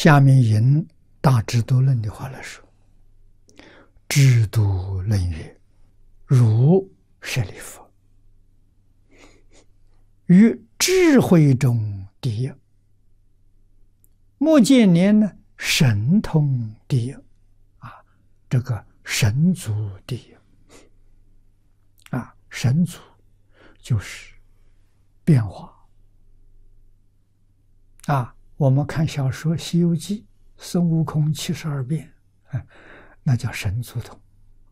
下面引大智度论的话来说：智度论曰：如舍利弗，于智慧中第一。目犍连呢，神通第一啊，这个神足第一啊，神足就是变化啊。我们看小说《西游记》，孙悟空72变，那叫神足通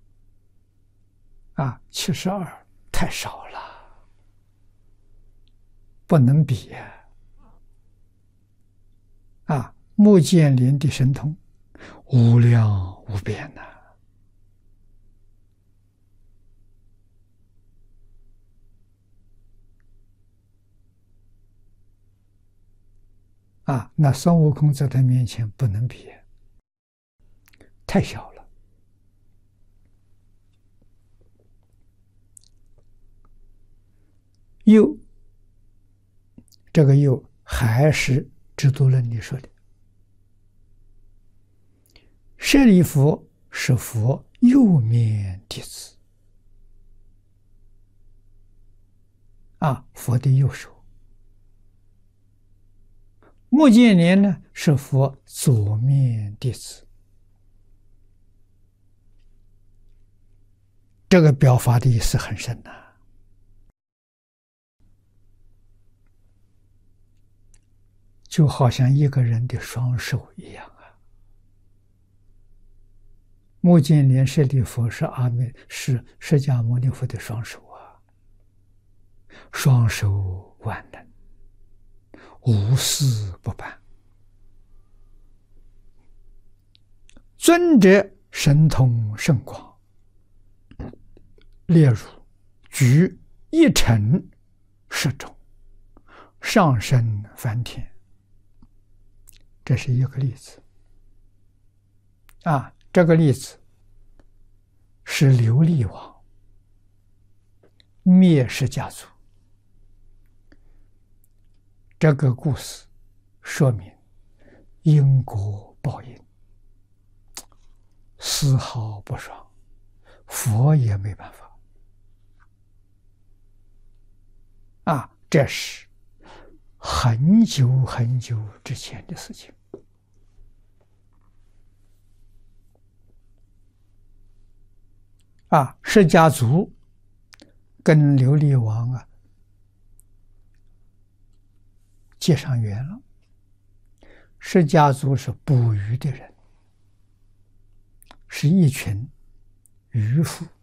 啊，72太少了，不能比啊。目犍连的神通无量无边呐啊，那孙悟空在他面前不能比，太小了。又，这个又还是智度论里说的，舍利弗是佛右面弟子啊，佛的右手。目犍连呢是佛左面弟子，这个表法的意思很深呐。就好像一个人的双手一样啊。目犍连舍利弗是释迦牟尼佛的双手啊，双手万能，无私不办。尊者神通甚广，例如举一尘10种，上升梵天。这是一个例子啊，这个例子是琉璃王灭释迦族。这个故事说明因果报应，丝毫不爽，佛也没办法啊，这是很久很久之前的事情啊。释迦族跟琉璃王啊结上缘了。释迦族是捕鱼的人，是一群渔夫